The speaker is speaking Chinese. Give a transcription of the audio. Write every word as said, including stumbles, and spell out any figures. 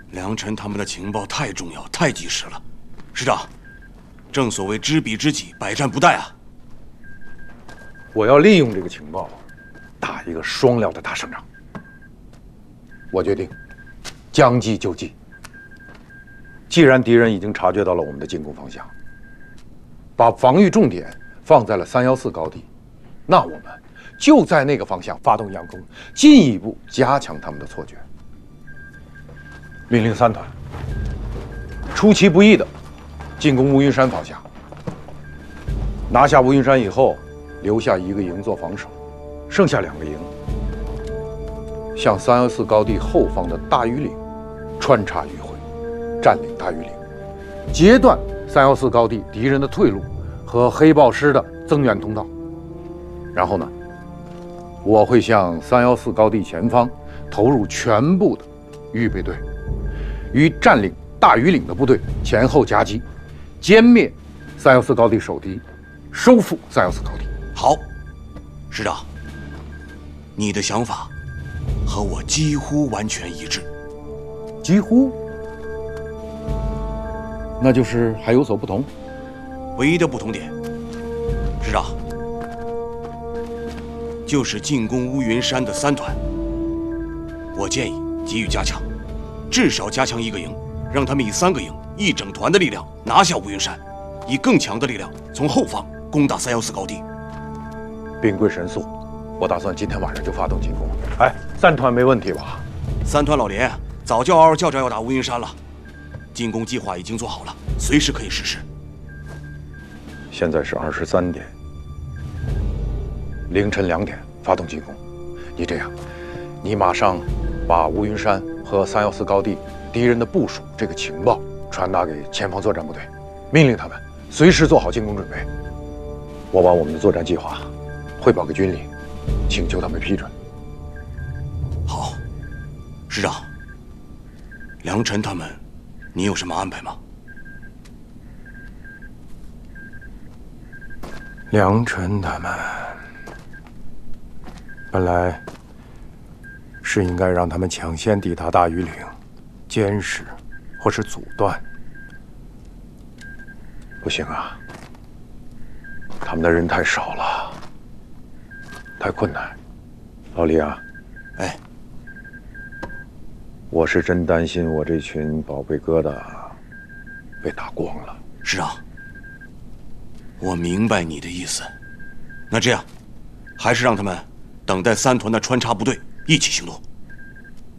梁晨他们的情报太重要、太及时了，师长，正所谓知彼知己，百战不殆啊！ 我要利用这个情报，打一个双料的大胜仗。我决定将计就计。既然敌人已经察觉到了我们的进攻方向，把防御重点放在了三幺四高地，那我们就在那个方向发动佯攻，进一步加强他们的错觉。命令三团出其不意的进攻乌云山方向，拿下乌云山以后，留下一个营做防守，剩下两个营向三幺四高地后方的大庾岭穿插迂回，占领大庾岭，截断三幺四高地敌人的退路和黑豹师的增援通道。然后呢，我会向三幺四高地前方投入全部的预备队，与占领大庾岭的部队前后夹击，歼灭三幺四高地守敌，收复三幺四高地。 好，师长，你的想法和我几乎完全一致。 几乎？那就是还有所不同？ 唯一的不同点，师长，就是进攻乌云山的三团，我建议给予加强，至少加强一个营，让他们以三个营、一整团的力量拿下乌云山，以更强的力量从后方攻打三幺四高地。 兵贵神速，我打算今天晚上就发动进攻。哎，三团没问题吧？ 三团老连早就嗷嗷叫着要打乌云山了，进攻计划已经做好了，随时可以实施。 现在是二十三点，凌晨两点发动进攻。你这样，你马上把乌云山和三幺四高地敌人的部署这个情报传达给前方作战部队，命令他们随时做好进攻准备。我把我们的作战计划汇报给军里，请求他们批准。 好，师长，梁晨他们，你有什么安排吗？ 梁晨他们本来是应该让他们抢先抵达大庾岭，监视或是阻断。不行啊，他们的人太少了，太困难。老李啊， 哎， 我是真担心我这群宝贝疙瘩被打光了。 师长，我明白你的意思。那这样，还是让他们等待三团的穿插部队一起行动。